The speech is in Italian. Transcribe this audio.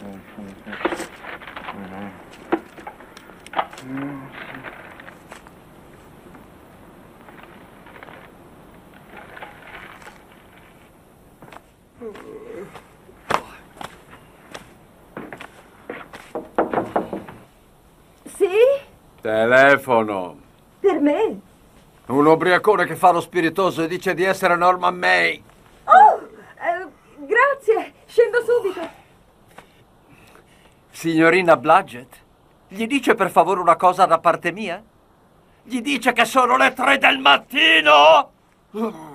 Sì? Telefono. Per me? Un ubriacone che fa lo spiritoso e dice di essere Norman May. Oh, grazie, scendo subito. Signorina Blodgett, gli dice per favore una cosa da parte mia? Gli dice che sono le 3 del mattino?